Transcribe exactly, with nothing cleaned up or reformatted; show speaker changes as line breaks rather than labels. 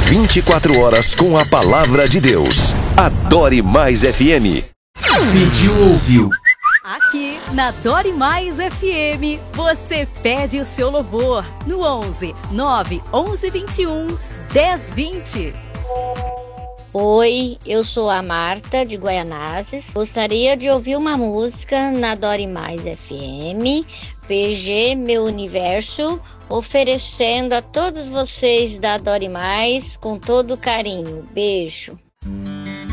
vinte e quatro horas com a palavra de Deus. Adore Mais F M.
Pediu, ouviu.
Aqui na Adore Mais F M, você pede o seu louvor no onze nove onze vinte e um dez vinte.
Oi, eu sou a Marta de Guaianazes. Gostaria de ouvir uma música na Adore Mais F M, P G Meu Universo, oferecendo a todos vocês da Adore Mais com todo carinho. Beijo.